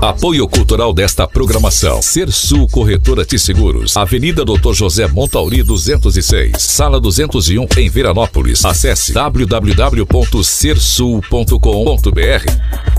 Apoio cultural desta programação: Sersul Corretora de Seguros, Avenida Dr. José Montauri 206, Sala 201, em Veranópolis. Acesse www.sersul.com.br.